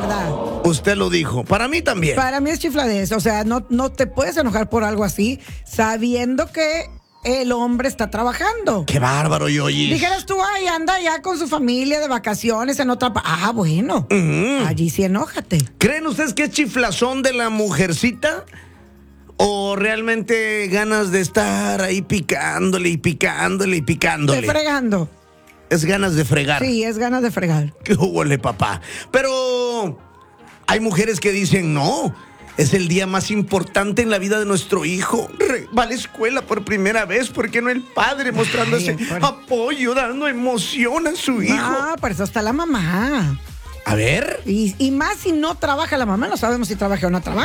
chiflada. Usted lo dijo. Para mí también. Para mí es chifladez. O sea, no te puedes enojar por algo así sabiendo que el hombre está trabajando. Qué bárbaro, Yoyis. Dijeras tú, ay, anda ya con su familia de vacaciones en otra... bueno. Allí sí enójate. ¿Creen ustedes que es chiflazón de la mujercita? ¿O realmente ganas de estar ahí picándole y picándole y picándole? De fregando. Es ganas de fregar. Sí, es ganas de fregar. ¿Qué huele, papá? Pero hay mujeres que dicen, no, es el día más importante en la vida de nuestro hijo. Va a la escuela por primera vez, ¿por qué no el padre mostrando ese apoyo, dando emoción a su hijo? No, por eso está la mamá. A ver. Y más si no trabaja la mamá, no sabemos si trabaja o no trabaja.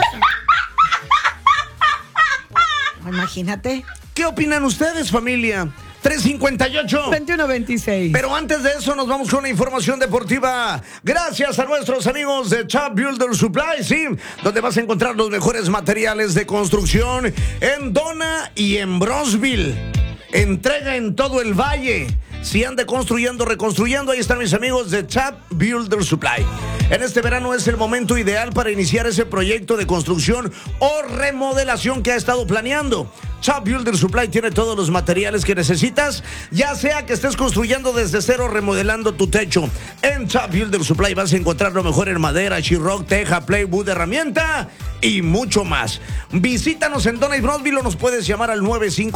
Imagínate. ¿Qué opinan ustedes, familia? 358-2126. Pero antes de eso nos vamos con la información deportiva. Gracias a nuestros amigos de Chap Builder Supply, sí, donde vas a encontrar los mejores materiales de construcción en Dona y en Bronzeville. Entrega en todo el valle. Si ande construyendo, reconstruyendo, ahí están mis amigos de Chap Builder Supply. En este verano es el momento ideal para iniciar ese proyecto de construcción o remodelación que ha estado planeando. Chap Builder Supply tiene todos los materiales que necesitas, ya sea que estés construyendo desde cero, remodelando tu techo. En Chap Builder Supply vas a encontrar lo mejor en madera, sheetrock, teja, plywood, herramienta y mucho más. Visítanos en Dona y Bronzeville o nos puedes llamar al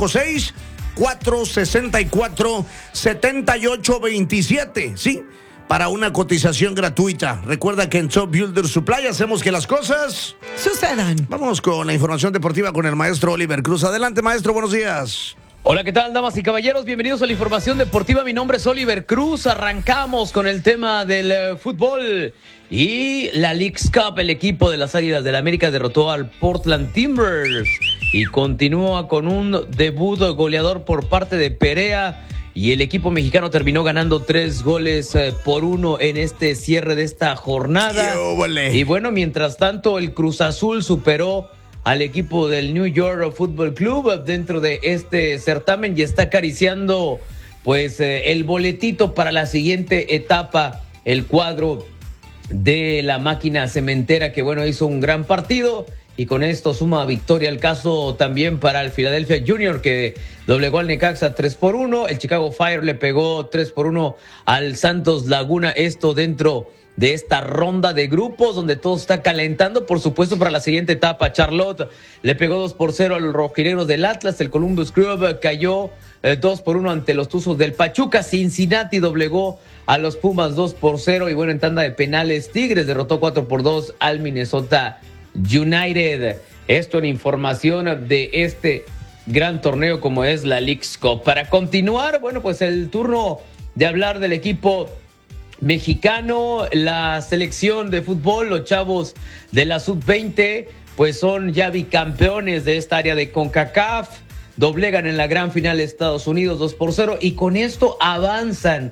956-464-7827, ¿sí? Para una cotización gratuita. Recuerda que en Chap Builder Supply hacemos que las cosas sucedan. Vamos con la información deportiva con el maestro Oliver Cruz. Adelante, maestro, buenos días. Hola, ¿qué tal, damas y caballeros? Bienvenidos a la información deportiva. Mi nombre es Oliver Cruz. Arrancamos con el tema del fútbol. Y la Leagues Cup, el equipo de las Águilas del América derrotó al Portland Timbers. Y continúa con un debut goleador por parte de Perea. Y el equipo mexicano terminó ganando 3-1 en este cierre de esta jornada. Y bueno, mientras tanto, el Cruz Azul superó al equipo del New York Football Club dentro de este certamen y está acariciando pues el boletito para la siguiente etapa, el cuadro de la máquina cementera, que bueno, hizo un gran partido. Y con esto suma victoria. El caso también para el Philadelphia Junior, que doblegó al Necaxa 3-1. El Chicago Fire le pegó 3-1 al Santos Laguna. Esto dentro de esta ronda de grupos donde todo está calentando, por supuesto, para la siguiente etapa. Charlotte le pegó 2-0 al Rojinegros del Atlas. El Columbus Crew cayó 2-1 ante los Tuzos del Pachuca. Cincinnati doblegó a los Pumas 2-0. Y bueno, en tanda de penales, Tigres derrotó 4-2 al Minnesota United. Esto en información de este gran torneo como es la Leagues Cup. Para continuar, bueno, pues el turno de hablar del equipo mexicano, la selección de fútbol, los chavos de la sub-20, pues son ya bicampeones de esta área de CONCACAF, doblegan en la gran final de Estados Unidos 2-0 y con esto avanzan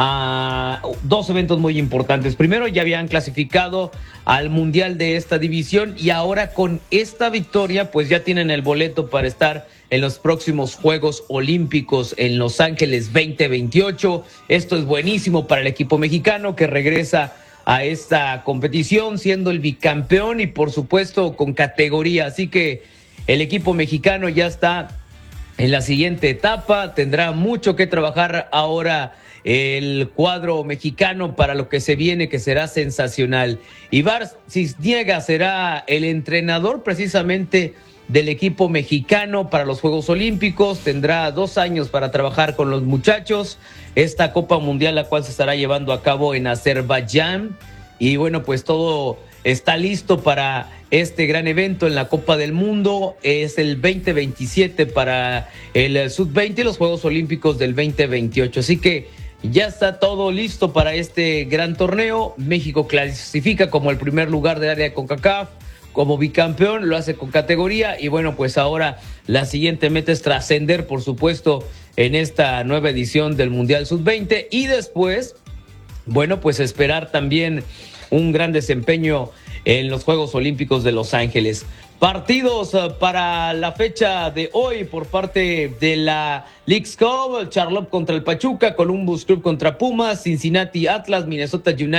a dos eventos muy importantes. Primero, ya habían clasificado al mundial de esta división y ahora con esta victoria pues ya tienen el boleto para estar en los próximos Juegos Olímpicos en Los Ángeles 2028. Esto es buenísimo para el equipo mexicano que regresa a esta competición siendo el bicampeón y por supuesto con categoría. Así que el equipo mexicano ya está en la siguiente etapa, tendrá mucho que trabajar ahora el cuadro mexicano para lo que se viene, que será sensacional. Ibar Cisniega será el entrenador precisamente del equipo mexicano para los Juegos Olímpicos. Tendrá 2 años para trabajar con los muchachos. Esta Copa Mundial, la cual se estará llevando a cabo en Azerbaiyán. Y bueno, pues todo está listo para este gran evento en la Copa del Mundo. Es el 2027 para el Sub-20 y los Juegos Olímpicos del 2028. Así que ya está todo listo para este gran torneo. México clasifica como el primer lugar del área de CONCACAF, como bicampeón, lo hace con categoría y bueno, pues ahora la siguiente meta es trascender, por supuesto, en esta nueva edición del Mundial Sub-20 y después, bueno, pues esperar también un gran desempeño en los Juegos Olímpicos de Los Ángeles. Partidos para la fecha de hoy por parte de la Leagues Cup: Charlotte contra el Pachuca, Columbus Crew contra Pumas, Cincinnati Atlas, Minnesota United